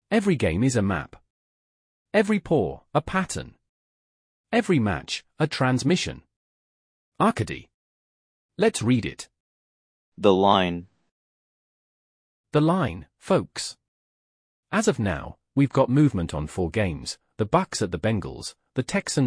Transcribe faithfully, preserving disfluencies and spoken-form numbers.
Every game is a map. Every pour, a pattern. Every match, a transmission. Arcady. Let's read it. The line. The line, folks. As of now, we've got movement on four games: the Bucks at the Bengals, the Texans